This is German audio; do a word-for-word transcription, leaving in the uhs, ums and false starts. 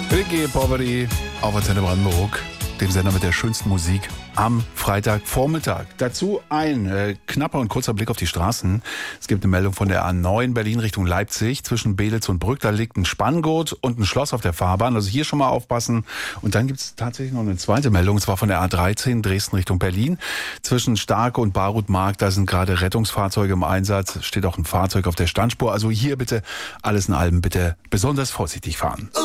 Ricky Poveri auf Antenne Brandenburg, dem Sender mit der schönsten Musik am Freitagvormittag. Dazu ein äh, knapper und kurzer Blick auf die Straßen. Es gibt eine Meldung von der A neun Berlin Richtung Leipzig. Zwischen Beelitz und Brück, da liegt ein Spanngurt und ein Schloss auf der Fahrbahn. Also hier schon mal aufpassen. Und dann gibt es tatsächlich noch eine zweite Meldung, und zwar von der A dreizehn Dresden Richtung Berlin. Zwischen Starke und Barutmarkt, da sind gerade Rettungsfahrzeuge im Einsatz. Steht auch ein Fahrzeug auf der Standspur. Also hier bitte alles in allem bitte besonders vorsichtig fahren.